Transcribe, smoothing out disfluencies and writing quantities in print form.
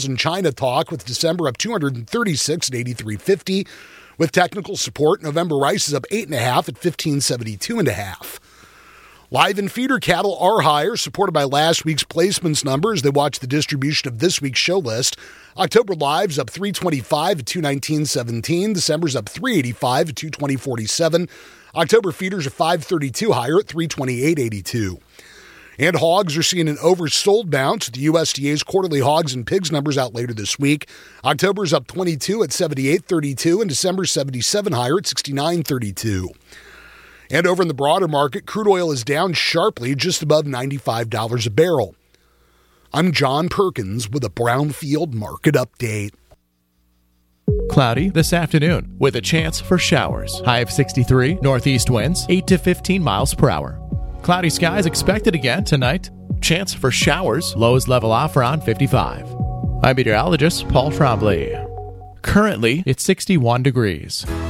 in China talk with December up 236 at 83.50. With technical support, November rice is up 8.5 at 15.72.5. Live and feeder cattle are higher, supported by last week's placements numbers. They watch the distribution of this week's show list. October live's up 325 at 219.17. December's up 385 at 220.47. October feeders are 532 higher at 328.82. And hogs are seeing an oversold bounce. The USDA's quarterly hogs and pigs numbers out later this week. October's up 22 at 78.32, and December's 77 higher at 69.32. And over in the broader market, crude oil is down sharply, just above $95 a barrel. I'm John Perkins with a Brownfield Market Update. Cloudy this afternoon with a chance for showers. High of 63, northeast winds 8 to 15 miles per hour. Cloudy skies expected again tonight. Chance for showers. Lows level off around 55. I'm meteorologist Paul Trombley. Currently, it's 61 degrees.